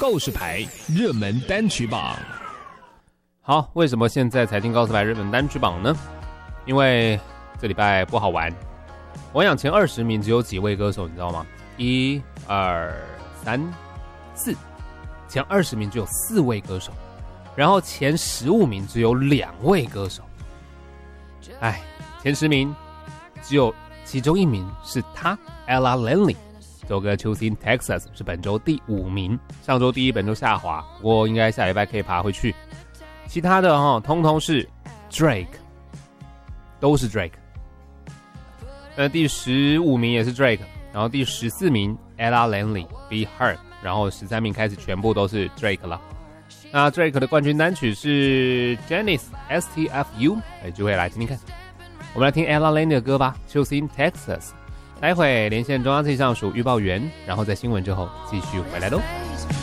告示牌热门单曲榜。 好，为什么现在才听告示牌热门单曲榜呢？因为这礼拜不好玩。我想前20名只有几位歌手，你知道吗？1、2、3、4，前20名只有4位歌手，然后前15名只有2位歌手。前10名只有其中1名是他 Ella Langley， 这首歌 Choose in Texas 是本周第5名，上周第1，本周下滑，不过应该下礼拜可以爬回去。其他的通通是 Drake， 都是 Drake。第15名也是 Drake， 然后第14名 Ella Langley Be Her， 然后13名开始全部都是 Drake 了。那 Drake 的冠军单曲是 Janice STFU， 有机会来听听看。我们来听 Ella Langley 的歌吧 Choose in Texas。 待会连线中央气象署预报员，然后在新闻之后继续回来咯。